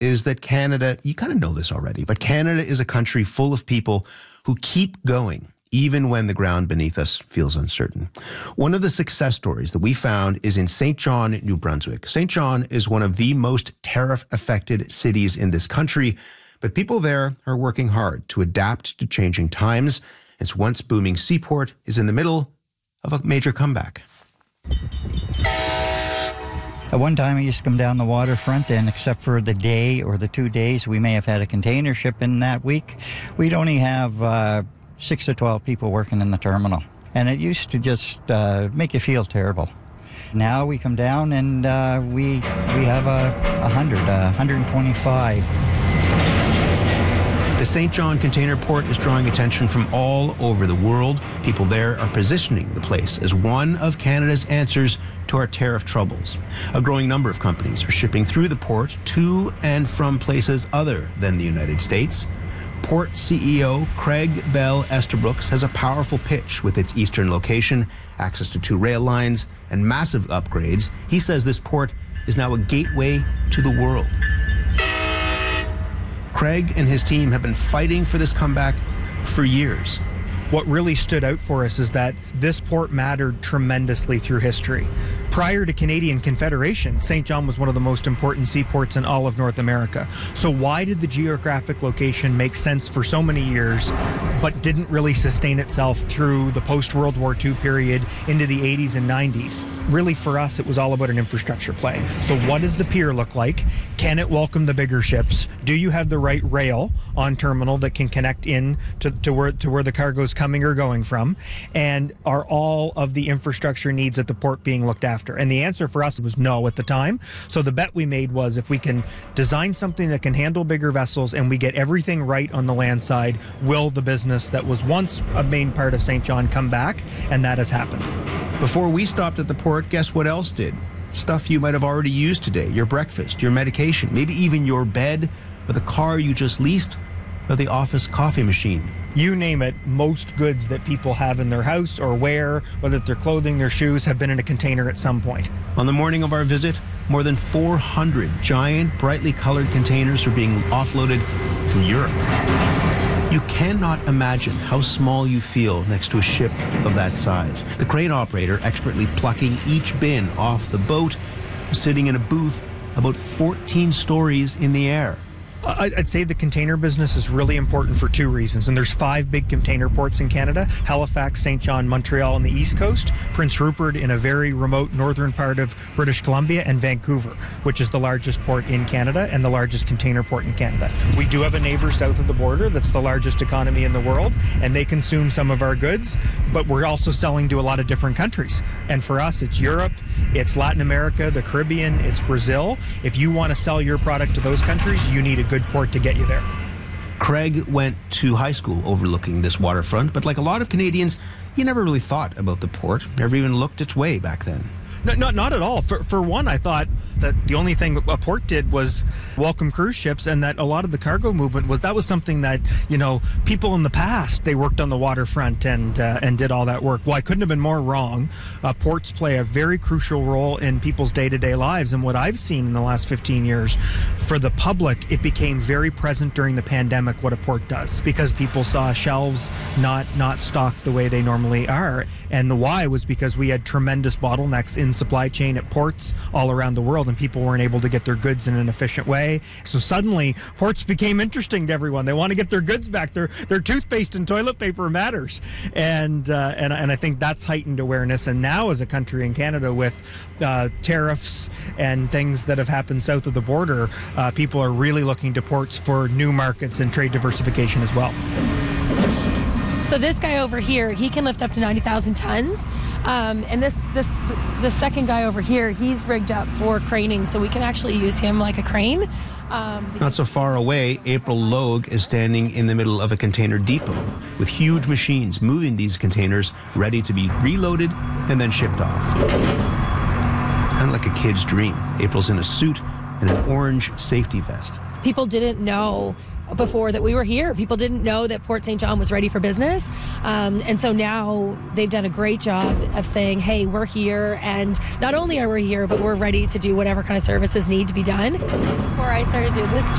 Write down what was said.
is that Canada, you kind of know this already, but Canada is a country full of people who keep going, even when the ground beneath us feels uncertain. One of the success stories that we found is in St. John, New Brunswick. St. John is one of the most tariff-affected cities in this country, but people there are working hard to adapt to changing times. Its once booming seaport is in the middle of a major comeback. At one time, I used to come down the waterfront, and except for the day or the 2 days we may have had a container ship in that week, we'd only have 6 to 12 people working in the terminal. And it used to just make you feel terrible. Now we come down and we have 125. The St. John Container Port is drawing attention from all over the world. People there are positioning the place as one of Canada's answers to our tariff troubles. A growing number of companies are shipping through the port to and from places other than the United States. Port CEO Craig Bell Estabrooks has a powerful pitch with its eastern location, access to 2 rail lines, and massive upgrades. He says this port is now a gateway to the world. Craig and his team have been fighting for this comeback for years. What really stood out for us is that this port mattered tremendously through history. Prior to Canadian Confederation, St. John was one of the most important seaports in all of North America. So why did the geographic location make sense for so many years, but didn't really sustain itself through the post-World War II period into the 80s and 90s? Really, for us, it was all about an infrastructure play. So what does the pier look like? Can it welcome the bigger ships? Do you have the right rail on terminal that can connect in to where the cargo's coming or going from? And are all of the infrastructure needs at the port being looked after? And the answer for us was no at the time. So the bet we made was, if we can design something that can handle bigger vessels and we get everything right on the land side, will the business that was once a main part of St. John come back? And that has happened. Before we stopped at the port, guess what else did? Stuff you might have already used today. Your breakfast, your medication, maybe even your bed, or the car you just leased, or the office coffee machine. You name it, most goods that people have in their house or wear, whether it's their clothing, their shoes, have been in a container at some point. On the morning of our visit, more than 400 giant, brightly colored containers are being offloaded from Europe. You cannot imagine how small you feel next to a ship of that size. The crane operator expertly plucking each bin off the boat, sitting in a booth about 14 stories in the air. I'd say the container business is really important for 2 reasons, and there's 5 big container ports in Canada: Halifax, St. John, Montreal on the East Coast, Prince Rupert in a very remote northern part of British Columbia, and Vancouver, which is the largest port in Canada and the largest container port in Canada. We do have a neighbor south of the border that's the largest economy in the world, and they consume some of our goods, but we're also selling to a lot of different countries. And for us, it's Europe, it's Latin America, the Caribbean, it's Brazil. If you want to sell your product to those countries, you need a good port to get you there. Craig went to high school overlooking this waterfront, but like a lot of Canadians, he never really thought about the port, never even looked its way back then. No, not at all. For one, I thought that the only thing a port did was welcome cruise ships, and that a lot of the cargo movement was something that, people in the past, they worked on the waterfront and did all that work. Well, I couldn't have been more wrong. Ports play a very crucial role in people's day-to-day lives, and what I've seen in the last 15 years, for the public, it became very present during the pandemic what a port does, because people saw shelves not stocked the way they normally are. And the why was because we had tremendous bottlenecks in supply chain at ports all around the world, and people weren't able to get their goods in an efficient way. So suddenly, ports became interesting to everyone. They want to get their goods back. Their toothpaste and toilet paper matters, and I think that's heightened awareness. And now, as a country in Canada, with tariffs and things that have happened south of the border, people are really looking to ports for new markets and trade diversification as well. So this guy over here, he can lift up to 90,000 tons. And this second guy over here, he's rigged up for craning, so we can actually use him like a crane. Not so far away, April Logue is standing in the middle of a container depot with huge machines moving these containers ready to be reloaded and then shipped off. It's kind of like a kid's dream. April's in a suit and an orange safety vest. People didn't know before that we were here. People didn't know that Port St. John was ready for business. And so now they've done a great job of saying, hey, we're here. And not only are we here, but we're ready to do whatever kind of services need to be done. Before I started doing this